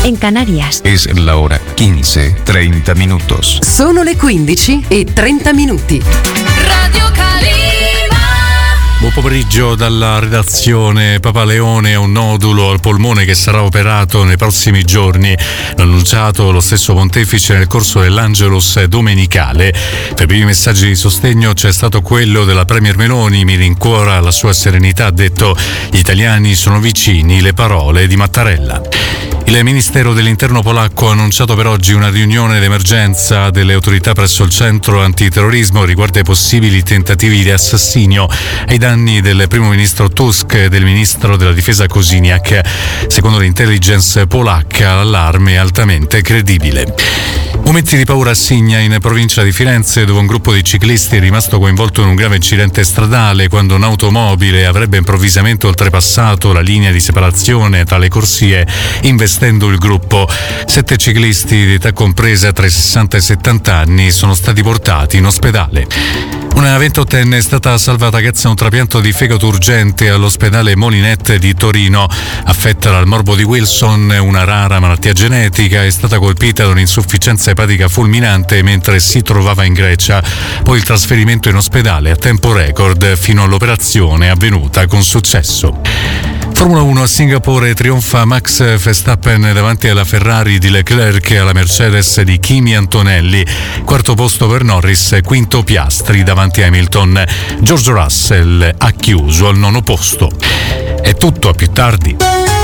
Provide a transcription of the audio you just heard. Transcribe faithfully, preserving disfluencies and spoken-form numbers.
en Canarias. Es la hora quince, treinta minutos. Sono le quindici e trenta minuti. Radio Calima. Buon pomeriggio dalla redazione. Papa Leone ha un nodulo al polmone che sarà operato nei prossimi giorni. L'ha annunciato lo stesso pontefice nel corso dell'Angelus domenicale. Per i primi messaggi di sostegno c'è stato quello della Premier Meloni. Mi rincuora la sua serenità, ha detto: gli italiani sono vicini, le parole di Mattarella. Il Ministero dell'Interno polacco ha annunciato per oggi una riunione d'emergenza delle autorità presso il centro antiterrorismo riguardo ai possibili tentativi di assassinio ai danni del primo ministro Tusk e del ministro della difesa Kosiniak. Secondo l'intelligence polacca, l'allarme è altamente credibile. Momenti di paura a Signa, in provincia di Firenze, dove un gruppo di ciclisti è rimasto coinvolto in un grave incidente stradale quando un'automobile avrebbe improvvisamente oltrepassato la linea di separazione tra le corsie, investendo il gruppo. Sette ciclisti di età compresa tra i sessanta e i settanta anni sono stati portati in ospedale. Una ventottenne è stata salvata grazie a un trapianto di fegato urgente all'ospedale Molinette di Torino. Affetta dal morbo di Wilson, una rara malattia genetica, è stata colpita da un'insufficienza epatica fulminante mentre si trovava in Grecia. Poi il trasferimento in ospedale a tempo record fino all'operazione avvenuta con successo. Formula uno a Singapore, trionfa Max Verstappen davanti alla Ferrari di Leclerc e alla Mercedes di Kimi Antonelli. Quarto posto per Norris, quinto Piastri davanti a Hamilton. George Russell ha chiuso al nono posto. È tutto, a più tardi.